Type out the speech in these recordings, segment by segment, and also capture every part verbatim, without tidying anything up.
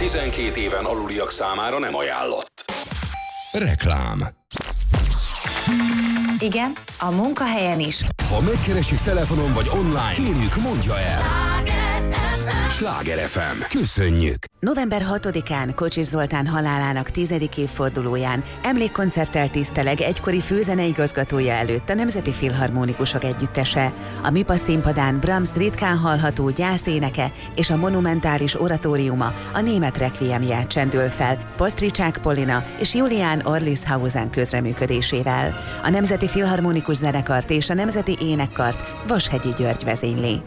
tizenkét éven aluliak számára nem ajánlott. Reklám. Igen, a munkahelyen is. Ha megkeresik telefonon vagy online, kérjük, mondja el. Sláger ef em. Köszönjük! november hatodikán Kocsis Zoltán halálának tizedik évfordulóján emlékkoncerttel tiszteleg egykori főzeneigazgatója előtt a Nemzeti Filharmonikusok Együttese. A MIPA színpadán Brahms ritkán hallható gyászéneke és a monumentális oratóriuma a német requiemját csendül fel Posztricsák Polina és Julián Orlishausen közreműködésével. A Nemzeti Filharmonikus Zenekart és a Nemzeti Énekkart Vashegyi György vezényli.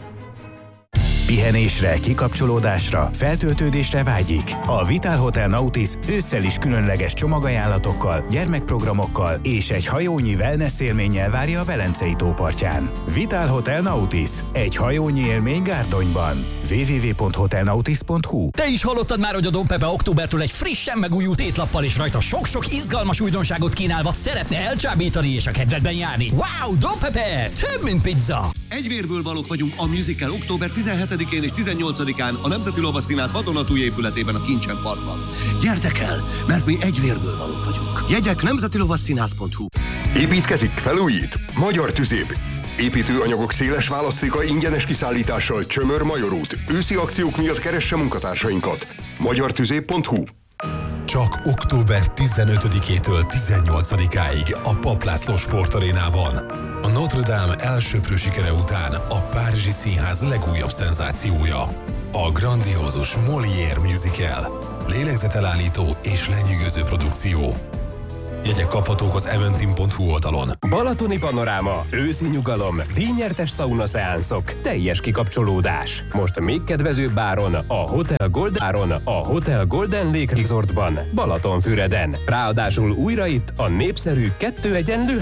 Pihenésre, kikapcsolódásra, feltöltődésre vágyik. A Vitál Hotel Nautis ősszel is különleges csomagajánlatokkal, gyermekprogramokkal és egy hajónyi wellness élménnyel várja a Velencei tópartján. Vitál Hotel Nautis. Egy hajónyi élmény Gárdonyban. double-u double-u double-u pont hotel nautis pont h u. Te is hallottad már, hogy a Don Pepe októbertől egy frissen megújult étlappal és rajta sok-sok izgalmas újdonságot kínálva szeretne elcsábítani és a kedvedben járni. Wow, Don Pepe! Több, mint pizza! Egy vérből valók vagyunk a musical október tizenhetedikén és tizennyolcadikán a Nemzeti Lovasszínház vadonatúj épületében a Kincsen Parkban. Gyertek el, mert mi egy vérből valók vagyunk. Jegyek nemzeti lovasszínház pont h u. Építkezik, felújít? Magyar Tüzép. Építőanyagok széles választéka ingyenes kiszállítással Csömör Major út. Őszi akciók miatt keresse munkatársainkat. magyar tüzép pont h u. Csak október tizenötödikétől tizennyolcadikáig a Papp László Sportarénában. A Notre Dame elsöprő sikere után a Párizsi Színház legújabb szenzációja. A grandiózus Molière musical. Lélegzetelállító és lenyűgöző produkció. Jegyek kaphatók az eventim pont h u oldalon. Balatoni panoráma, őszi nyugalom, díjnyertes sauna szeánszok, teljes kikapcsolódás. Most még kedvezőbb áron a Hotel Golden, áron a Hotel Golden Lake Resortban, Balatonfüreden. Ráadásul újra itt a népszerű kettő egyenlő